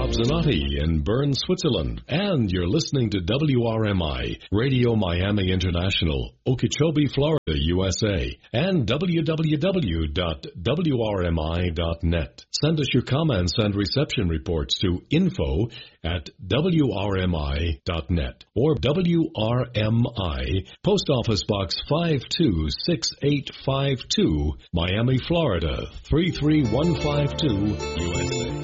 Bob Zanotti in Bern, Switzerland. And you're listening to WRMI, Radio Miami International, Okeechobee, Florida, USA, and www.wrmi.net. Send us your comments and reception reports to info@wrmi.net or WRMI, Post Office Box 526852, Miami, Florida 33152, USA.